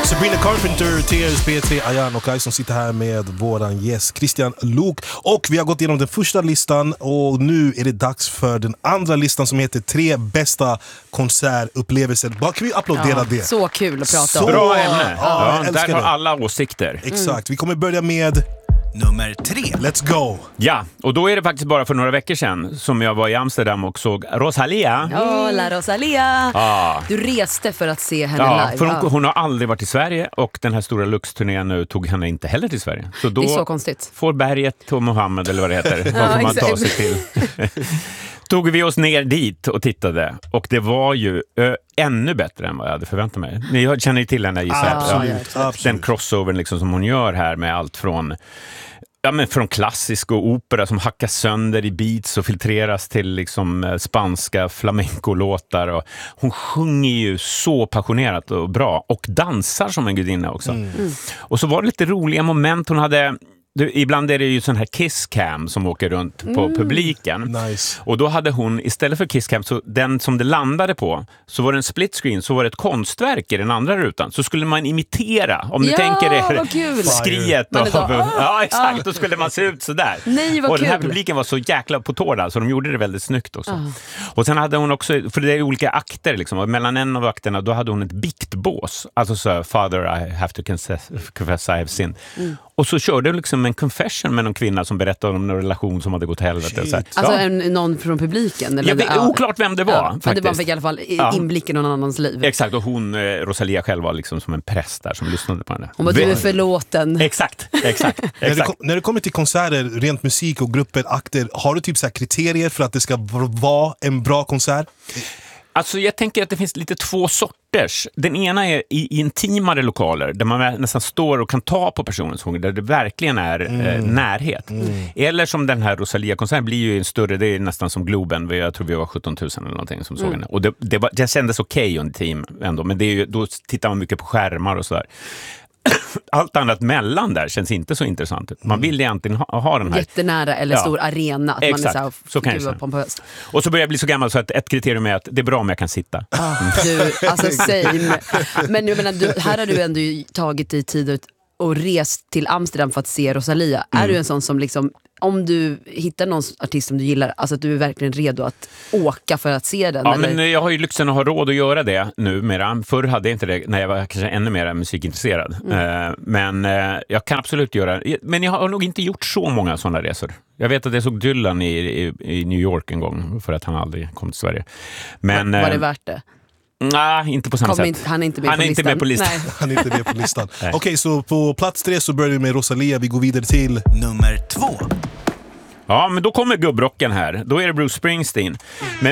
Sabrina Carpenter, Tears, P3, Ayan och jag som sitter här med våran gäst Christian Luuk. Och vi har gått igenom den första listan och nu är det dags för den andra listan som heter 3 bästa konsertupplevelser. Bara kan vi applådera det? Så kul att prata om. Bra ämne. Där har det. alla åsikter. Exakt, vi kommer börja med nummer 3. Let's go! Ja, och då är det faktiskt bara för några veckor sedan som jag var i Amsterdam och såg Rosalia. Ja, La Rosalia. Du reste för att se henne live. För hon har aldrig varit i Sverige och den här stora Lux-turnén nu tog henne inte heller till Sverige. Så då det är så konstigt. Får berget och Mohammed eller vad det heter. Vad får man ta sig till? Tog vi oss ner dit och tittade och det var ju ännu bättre än vad jag hade förväntat mig. Ni känner ju till henne, Absolut. Den crossovern liksom som hon gör här med allt från från klassisk och opera som hackas sönder i beats och filtreras till liksom spanska flamencolåtar, och hon sjunger ju så passionerat och bra och dansar som en gudinna också. Och så var det lite roliga moment hon hade. Ibland är det ju sån här kisscam som åker runt på publiken. Nice. Och då hade hon, istället för kisscam, så den som det landade på, så var det en split screen, så var det ett konstverk i den andra rutan. Så skulle man imitera, om du tänker er skriet. Ja, exakt, då skulle man se ut sådär. Nej, vad och kul. den här publiken var så jäkla på tårna, så de gjorde det väldigt snyggt också. Och sen hade hon också, för det är olika akter liksom, och mellan en av akterna då hade hon ett biktbås. Alltså så, Father, I have to confess I have sinned. Och så körde liksom en confession med någon kvinna som berättade om en relation som hade gått helvete. Så alltså någon från publiken? Eller? Jag vet, oklart vem det var. Men det var i alla fall inblick i någon annans liv. Exakt, och hon, Rosalia själv var liksom som en präst där som lyssnade på henne. Hon var du är förlåten. Exakt. När det kommer till konserter, rent musik och grupper, akter, har du typ så här kriterier för att det ska vara en bra konsert? Alltså jag tänker att det finns lite 2 sorters. Den ena är i intimare lokaler där man nästan står och kan ta på personens sång, där det verkligen är närhet. Eller som den här Rosalia-konserten blir ju en större, det är nästan som Globen, jag tror vi var 17 000 eller någonting som såg henne. Och det kändes okej intim ändå, men det är ju, då tittar man mycket på skärmar och sådär. Allt annat mellan där känns inte så intressant. Man vill egentligen ha den här jättenära eller stor arena, att exakt. man är så kan jag pompös. Och så börjar jag bli så gammal så att ett kriterium är att det är bra om jag kan sitta. Du, alltså same. Men jag menar, här har du ändå tagit dig tid och rest till Amsterdam för att se Rosalia. Är du en sån som liksom, om du hittar någon artist som du gillar, alltså att du är verkligen redo att åka för att se den? Ja, eller? men jag har ju lyxen att ha råd att göra det nu mera. Förr hade jag inte det när jag var kanske ännu mer musikintresserad. Men jag kan absolut göra. Men jag har nog inte gjort så många sådana resor. Jag vet att jag såg Dylan i New York en gång för att han aldrig kom till Sverige. Men var det värt det? Nej, inte på samma sätt. Han är inte med på listan. Nej. Han är inte med på listan. Okej, så på plats 3 så börjar vi med Rosalia. Vi går vidare till nummer 2. Ja, men då kommer gubbrocken här. Då är det Bruce Springsteen. Men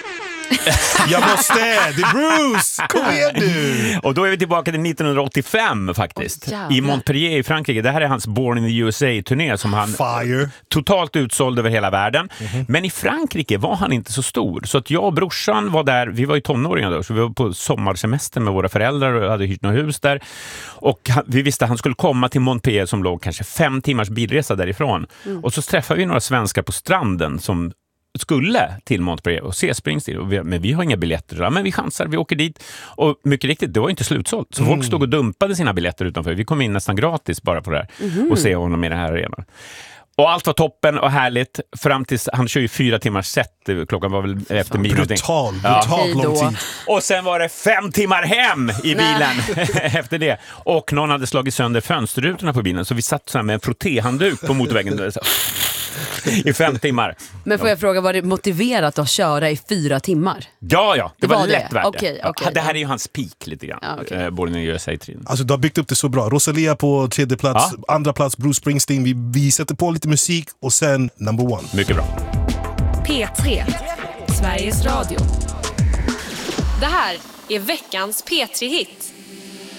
jag måste, det är Bruce! Kom igen nu! Och då är vi tillbaka till 1985 faktiskt. I Montpellier i Frankrike. Det här är hans Born in the USA-turné som han totalt utsåld över hela världen. Men i Frankrike var han inte så stor. Så att jag och brorsan var där, vi var ju tonåringar då, så vi var på sommarsemester med våra föräldrar och hade hyrt något hus där. Och vi visste att han skulle komma till Montpellier som låg kanske 5 timmars bilresa därifrån. Och så träffade vi några svenskar på stranden som skulle till Montpellier och se Springsteen, men vi har inga biljetter. Men vi chansar, vi åker dit. Och mycket riktigt, det var inte slutsålt. Så folk stod och dumpade sina biljetter utanför. Vi kom in nästan gratis bara på det här och se honom i den här arenan. Och allt var toppen och härligt fram tills han kör ju 4 timmars set. Klockan var väl efter midnatt. Brutalt lång tid. Och sen var det 5 timmar hem i bilen efter det. Och någon hade slagit sönder fönsterrutorna på bilen, så vi satt så här med en frottéhandduk på motorvägen i 5 timmar. Men får jag fråga, var det motiverat att köra i 4 timmar? Ja, det var lätt värt okay. det här är ju hans peak lite grann. Born in the USA-tiden. Alltså du har byggt upp det så bra. Rosalia på 3:e plats, andra plats Bruce Springsteen. Vi sätter på lite musik och sen number 1. Mycket bra. P3, Sveriges Radio. Det här är veckans P3-hit.